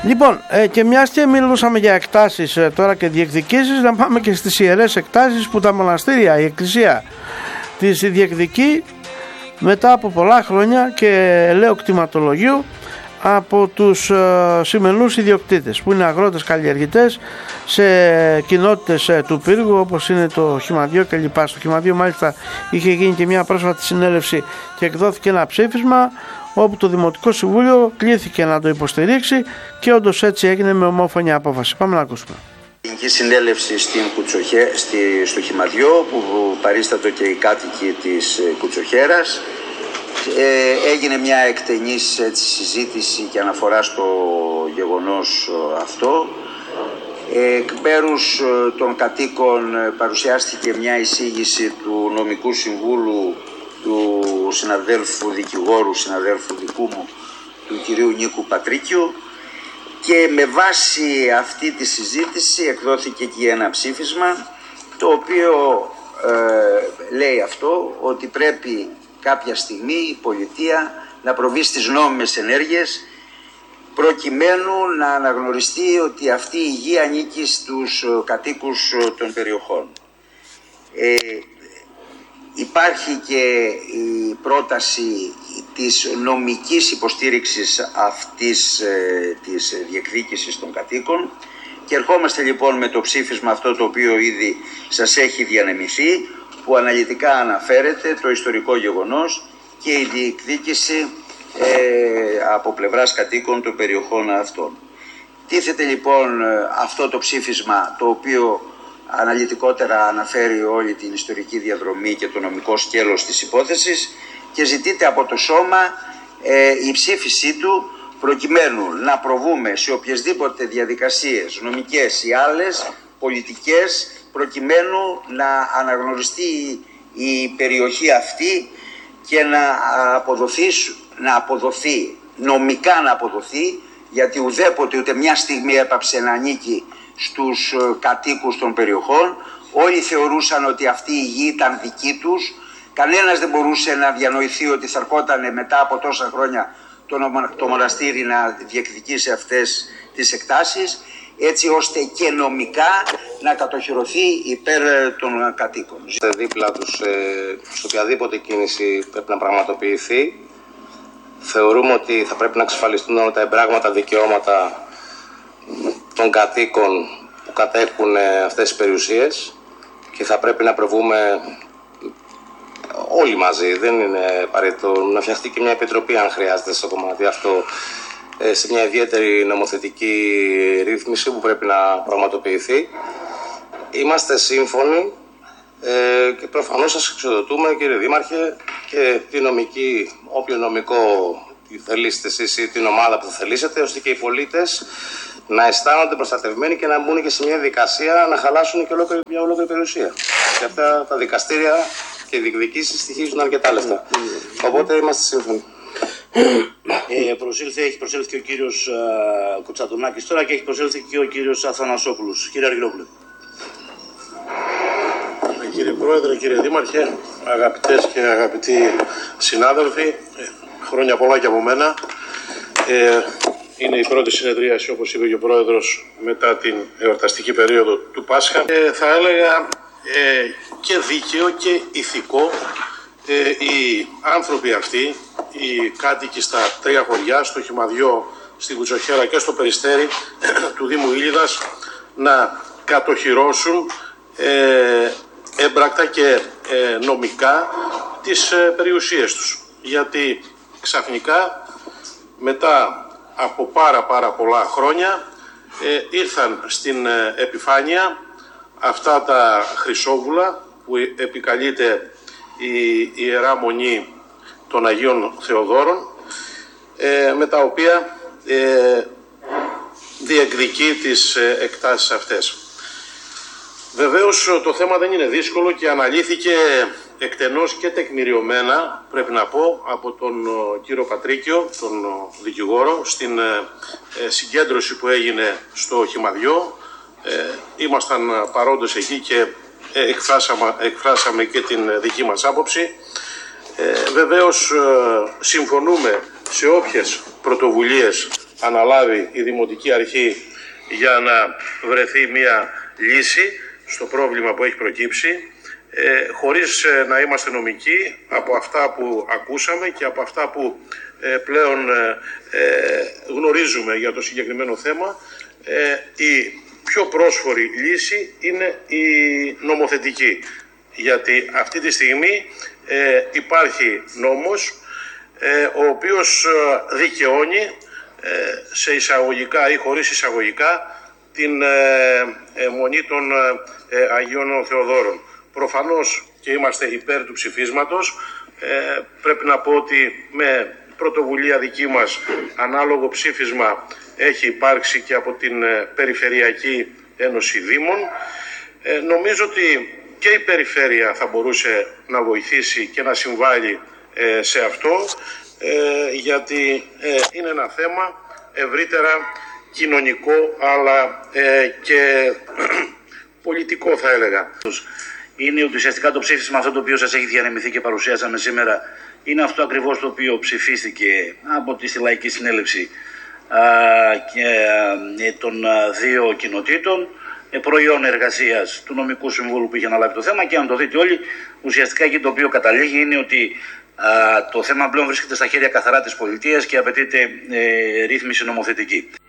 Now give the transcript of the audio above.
Λοιπόν, και μιας και μιλούσαμε για εκτάσεις τώρα και διεκδικήσεις, να πάμε και στις ιερές εκτάσεις που τα μοναστήρια, η Εκκλησία τις διεκδικεί μετά από πολλά χρόνια και λέω κτηματολογίου από τους σημερινούς ιδιοκτήτες που είναι αγρότες καλλιεργητές σε κοινότητες του πύργου όπως είναι το Χυμαδιό κλπ. Στο Χυμαδιό μάλιστα είχε γίνει και μια πρόσφατη συνέλευση και εκδόθηκε ένα ψήφισμα όπου το Δημοτικό Συμβούλιο κλήθηκε να το υποστηρίξει και όντως έτσι έγινε με ομόφωνη απόφαση. Πάμε να ακούσουμε. Γενική συνέλευση στο Χυμαδιό που παρίστατο και οι κάτοικοι της Κουτσοχέρας. Έγινε μια εκτενής συζήτηση και αναφορά στο γεγονός αυτό. Εκ μέρους των κατοίκων παρουσιάστηκε μια εισήγηση του νομικού συμβούλου του συναδέλφου δικηγόρου, συναδέλφου δικού μου, του κυρίου Νίκου Πατρίκιου, και με βάση αυτή τη συζήτηση εκδόθηκε και ένα ψήφισμα το οποίο λέει αυτό, ότι πρέπει κάποια στιγμή η πολιτεία να προβεί στις νόμιμες ενέργειες προκειμένου να αναγνωριστεί ότι αυτή η γη ανήκει στους κατοίκους των περιοχών. Υπάρχει και η πρόταση της νομικής υποστήριξης αυτής της διεκδίκησης των κατοίκων και ερχόμαστε λοιπόν με το ψήφισμα αυτό το οποίο ήδη σας έχει διανεμηθεί, που αναλυτικά αναφέρεται το ιστορικό γεγονός και η διεκδίκηση από πλευράς κατοίκων των περιοχών αυτών. Τίθεται λοιπόν αυτό το ψήφισμα το οποίο αναλυτικότερα αναφέρει όλη την ιστορική διαδρομή και το νομικό σκέλος της υπόθεσης και ζητείται από το σώμα η ψήφισή του προκειμένου να προβούμε σε οποιασδήποτε διαδικασίες νομικές ή άλλες πολιτικές προκειμένου να αναγνωριστεί η περιοχή αυτή και να αποδοθεί, νομικά να αποδοθεί, γιατί ουδέποτε ούτε μια στιγμή έπαψε να ανήκει στους κατοίκους των περιοχών. Όλοι θεωρούσαν ότι αυτή η γη ήταν δική τους. Κανένας δεν μπορούσε να διανοηθεί ότι θα ερχόταν μετά από τόσα χρόνια το μοναστήρι να διεκδικήσει αυτές τις εκτάσεις, έτσι ώστε και νομικά να κατοχυρωθεί υπέρ των κατοίκων. Δίπλα τους, σε οποιαδήποτε κίνηση πρέπει να πραγματοποιηθεί, θεωρούμε ότι θα πρέπει να εξασφαλιστούν όλα τα εμπράγματα δικαιώματα των κατοίκων που κατέχουν αυτές τις περιουσίες και θα πρέπει να προβούμε όλοι μαζί. Δεν είναι απαραίτητο να φτιαχτεί και μια επιτροπή αν χρειάζεται στο κομμάτι αυτό, σε μια ιδιαίτερη νομοθετική ρύθμιση που πρέπει να πραγματοποιηθεί. Είμαστε σύμφωνοι και προφανώς σας εξοδοτούμε, κύριε Δήμαρχε, και τη νομική, όποιο νομικό θελήσετε εσείς ή την ομάδα που θα θελήσετε, ώστε και οι πολίτες να αισθάνονται προστατευμένοι και να μπουν και σε μια δικασία να χαλάσουν και μια ολόκληρη περιουσία. Και αυτά τα δικαστήρια και οι διεκδικήσεις στοιχίζουν αρκετά λεφτά. Οπότε είμαστε σύμφωνοι. Έχει προσέλθει και ο κύριος Κοτσατονάκης τώρα και έχει προσέλθει και ο κύριος Αθανασόπουλος. Κύριε Αργυρόπουλε. Κύριε Πρόεδρε, κύριε Δήμαρχε, αγαπητές και αγαπητοί συνάδελφοι, χρόνια πολλά και από μένα. Είναι η πρώτη συνεδρίαση, όπως είπε και ο Πρόεδρος, μετά την εορταστική περίοδο του Πάσχα. Θα έλεγα και δίκαιο και ηθικό οι άνθρωποι αυτοί, οι κάτοικοι στα τρία χωριά, στο Χυμαδιό, στην Κουτσοχέρα και στο Περιστέρι του Δήμου Ήλιδας, να κατοχυρώσουν έμπρακτα και νομικά τις περιουσίες τους. Γιατί ξαφνικά μετά από πάρα πολλά χρόνια ήρθαν στην επιφάνεια αυτά τα χρυσόβουλα που επικαλείται η Ιερά Μονή των Αγίων Θεοδόρων, με τα οποία διεκδικεί τις εκτάσεις αυτές. Βεβαίως το θέμα δεν είναι δύσκολο και αναλύθηκε εκτενώς και τεκμηριωμένα, πρέπει να πω, από τον κύριο Πατρίκιο, τον δικηγόρο, στην συγκέντρωση που έγινε στο Χυμαδιό. Ήμασταν παρόντες εκεί και εκφράσαμε και την δική μας άποψη. Βεβαίως συμφωνούμε σε όποιες πρωτοβουλίες αναλάβει η Δημοτική Αρχή για να βρεθεί μια λύση στο πρόβλημα που έχει προκύψει, χωρίς να είμαστε νομικοί. Από αυτά που ακούσαμε και από αυτά που πλέον γνωρίζουμε για το συγκεκριμένο θέμα, η πιο πρόσφορη λύση είναι η νομοθετική, γιατί αυτή τη στιγμή υπάρχει νόμος ο οποίος δικαιώνει σε εισαγωγικά ή χωρίς εισαγωγικά την μονή των Αγίων Θεοδόρων. Προφανώς και είμαστε υπέρ του ψηφίσματος. Πρέπει να πω ότι με πρωτοβουλία δική μας ανάλογο ψήφισμα έχει υπάρξει και από την Περιφερειακή Ένωση Δήμων. Νομίζω ότι και η Περιφέρεια θα μπορούσε να βοηθήσει και να συμβάλλει σε αυτό, γιατί είναι ένα θέμα ευρύτερα κοινωνικό αλλά και πολιτικό, θα έλεγα. Είναι ότι ουσιαστικά το ψήφισμα αυτό το οποίο σας έχει διανεμηθεί και παρουσιάσαμε σήμερα είναι αυτό ακριβώς το οποίο ψηφίστηκε από τη Λαϊκή Συνέλευση των δύο κοινοτήτων, προϊόν εργασίας του νομικού συμβούλου που είχε αναλάβει το θέμα, και αν το δείτε όλοι, ουσιαστικά εκεί το οποίο καταλήγει είναι ότι το θέμα πλέον βρίσκεται στα χέρια καθαρά της πολιτείας και απαιτείται ρύθμιση νομοθετική.